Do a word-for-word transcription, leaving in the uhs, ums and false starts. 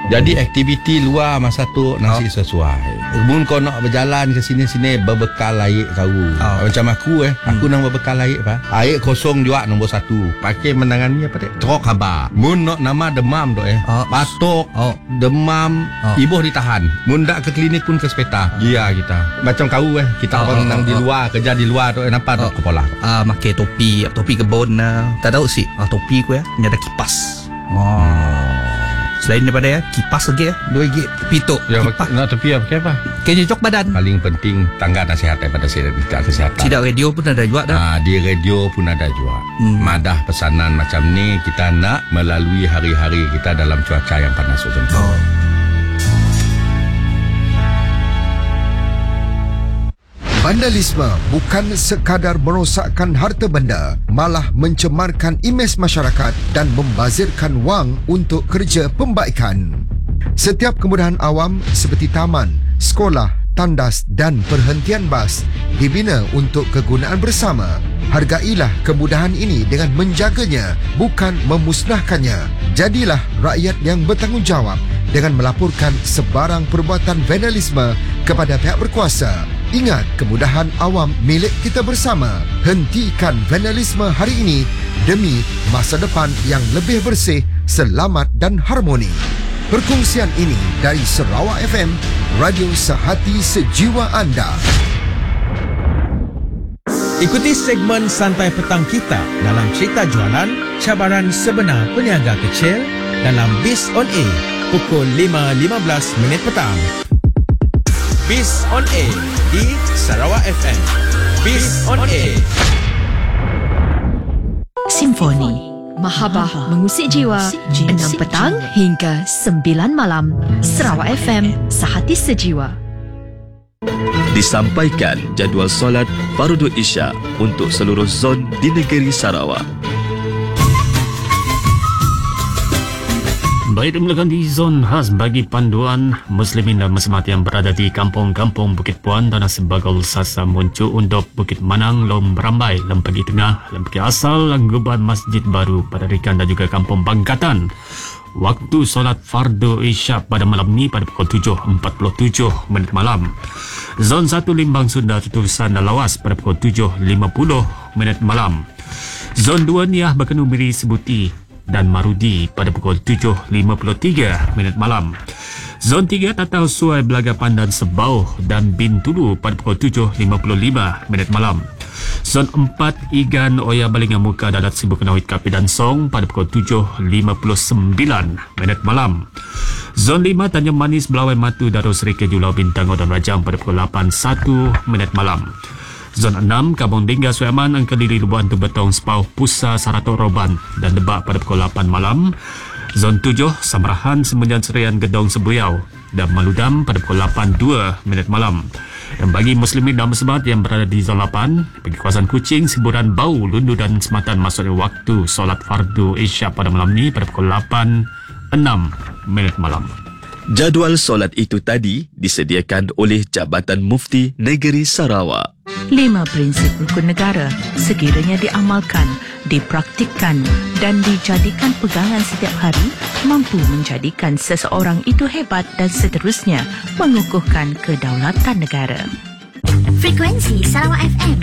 Jadi aktiviti luar masa tu nasi oh. sesuai. Mun kau nak berjalan ke sini-sini berbekal air kau. Oh. Macam aku eh, aku hmm. nak berbekal air apa? Air kosong juga nombor satu. Pakai menangani apa dek? Trok khabar. Mun nak nama demam tu eh. Oh. Batuk, oh. demam, oh. ibuh ditahan. Mun dak ke klinik pun ke sepeta. Iya kita. Macam kau eh, kita oh, orang oh, nang oh, di luar, oh. kerja di luar tu eh, nampak oh. dok kepala. Ah, pakai topi, topi kebun. Uh, tak tahu sih, ah, topi ku ya, ni ada kipas. Oh. Selain daripada ya, kipas lagi ya, dua gig, pituk. Ya, nak topi apa? Pakai apa? Kayak cocok badan. Paling penting tangga nasihat daripada tidak kesihatan. Tidak radio pun ada juga dah. Ah, di radio pun ada juga. Hmm. Madah pesanan macam ni kita nak melalui hari-hari kita dalam cuaca yang panas macam tu. Oh. Vandalisme bukan sekadar merosakkan harta benda, malah mencemarkan imej masyarakat dan membazirkan wang untuk kerja pembaikan. Setiap kemudahan awam seperti taman, sekolah, tandas dan perhentian bas dibina untuk kegunaan bersama. Hargailah kemudahan ini dengan menjaganya, bukan memusnahkannya. Jadilah rakyat yang bertanggungjawab dengan melaporkan sebarang perbuatan vandalisme kepada pihak berkuasa. Ingat, kemudahan awam milik kita bersama. Hentikan vandalisme hari ini demi masa depan yang lebih bersih, selamat dan harmoni. Perkongsian ini dari Sarawak F M, radio sehati sejiwa anda. Ikuti segmen Santai Petang kita dalam cerita jualan cabaran sebenar peniaga kecil dalam Biz on Air pukul lima lima belas minit petang. Biz on Air di Sarawak F M. Biz on Air. Simfoni Mahabah mengusik jiwa, enam petang hingga sembilan malam. Sarawak F M, sehati sejiwa. Disampaikan jadual solat Fardu Isya untuk seluruh zon di negeri Sarawak. Baik, dimulakan di zon khas bagi panduan Muslimin dan Muslimat yang berada di kampung-kampung Bukit Puan, Tanah Sebagal, Sasa, Muncul, Undop, Bukit Manang, Lom Berambai, Lempagi Tengah, Lempagi Asal, Langguban, Masjid Baru, Padarikan dan juga Kampung Bangkatan. Waktu solat Fardu Isya pada malam ni pada pukul tujuh empat puluh tujuh minit malam. Zon satu Limbang Sunda, Tutusan dan Lawas pada pukul tujuh lima puluh minit malam. Zon dua Niah, Berkenumiri, Sebuti dan Marudi pada pukul tujuh lima puluh tiga minit malam. Zon tiga Tatau, Suai, Belaga Pandan, Sebauh dan Bintulu pada pukul tujuh lima puluh lima minit malam. Zon empat Igan, Oya, Balingamuka, Dadat, Sibuk, Kenawit, Kapi dan Song pada pukul tujuh lima puluh sembilan minit malam. Zon lima Tanjung Manis, Belawai, Matu, Darus, Rike, Julau, Bintang, dan Rajang pada pukul lapan satu minit malam. Zon enam Kabong Dingga, Suaman, Angkediri, Lubuan, Tubetong, Sepauh, Pusa, Saratok, Roban dan Debak pada pukul lapan malam. Zon tujuh Samarahan, Semenjan, Serian, Gedong, Sebuyau dan Maludam pada pukul lapan dua minit malam. Dan bagi Muslimin dan Muslimat yang berada di Zon lapan, bagi kawasan Kuching, Siburan, Bau, Lundu dan Sematan, maksudnya waktu solat Fardu Isya pada malam ni pada pukul lapan enam minit malam. Jadual solat itu tadi disediakan oleh Jabatan Mufti Negeri Sarawak. Lima prinsip rukun negara sekiranya diamalkan, dipraktikkan dan dijadikan pegangan setiap hari mampu menjadikan seseorang itu hebat dan seterusnya mengukuhkan kedaulatan negara. Frekuensi Sarawak F M